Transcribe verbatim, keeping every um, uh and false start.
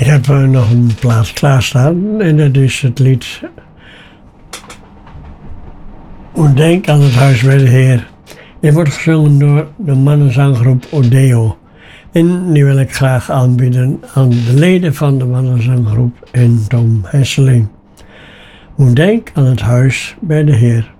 Ik heb uh, nog een plaats klaarstaan en dat is het lied O Denk aan het Huis bij de Heer. Dit wordt gezongen door de mannenzanggroep Odeo. En die wil ik graag aanbieden aan de leden van de mannenzanggroep en Tom Hesseling. O Denk aan het Huis bij de Heer.